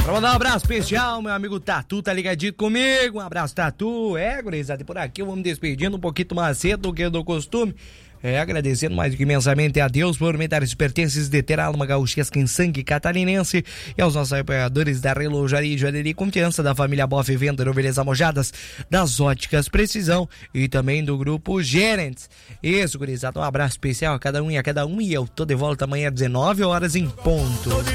Pra mandar um abraço especial, meu amigo Tatu, tá ligadinho comigo? Um abraço, Tatu. Gurizada, por aqui eu vou me despedindo um pouquinho mais cedo do que do costume. Agradecendo mais do que imensamente a Deus por me dar os pertences de ter a alma gauchesca em sangue catarinense e aos nossos apoiadores da Relojaria e Joalheria Confiança, da família Boff Venda de Ovelhas Amojadas, das Óticas Precisão e também do Grupo Gerentes. Isso, gurizada, um abraço especial a cada um e eu tô de volta amanhã às 19 horas em ponto.